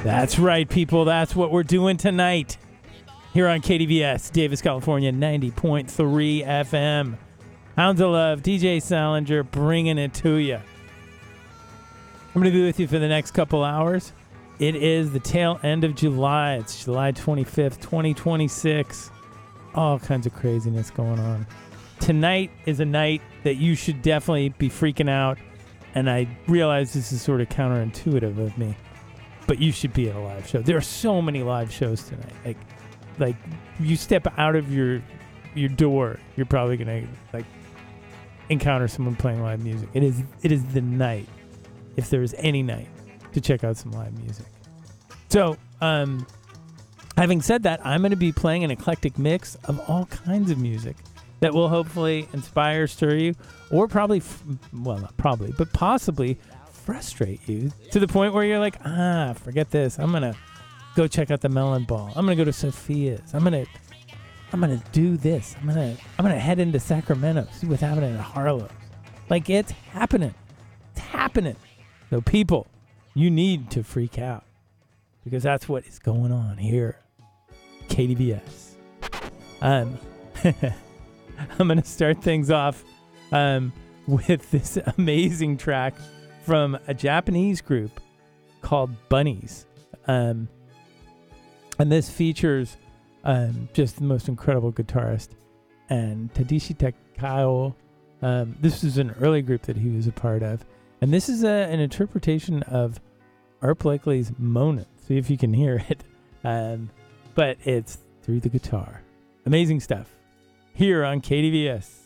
That's right, people. That's what we're doing tonight here on KDVS, Davis, California, 90.3 FM. Hounds of Love, DJ Salinger, bringing it to you. I'm going to be with you for the next couple hours. It is the tail end of July. It's July 25th, 2026. All kinds of craziness going on. Tonight is a night that you should definitely be freaking out. And I realize this is sort of counterintuitive of me, but you should be at a live show. There are so many live shows tonight. Like you step out of your door, you're probably gonna encounter someone playing live music. It is the night, if there is any night, to check out some live music. So, having said that, I'm going to be playing an eclectic mix of all kinds of music that will hopefully inspire, stir you, or probably, not probably, but possibly frustrate you to the point where you're like, forget this. I'm going to go check out the Melon Ball. I'm going to go to Sophia's. I'm going to do this. I'm going to head into Sacramento, see what's happening at Harlow's. Like, it's happening. It's happening. So people, you need to freak out because that's what is going on here. KDVS. I'm going to start things off with this amazing track from a Japanese group called Bunnies. And this features just the most incredible guitarist. And Tadashi Takao, this is an early group that he was a part of. And this is an interpretation of Art Blakely's Moanin'. See if you can hear it. But it's through the guitar. Amazing stuff. Here on KDVS.